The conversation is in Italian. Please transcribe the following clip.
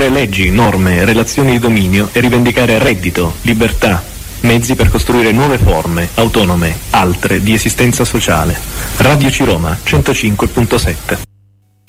costruire leggi, norme, relazioni di dominio e rivendicare reddito, libertà, mezzi per costruire nuove forme, autonome, altre, di esistenza sociale. Radio Ciroma 105.7.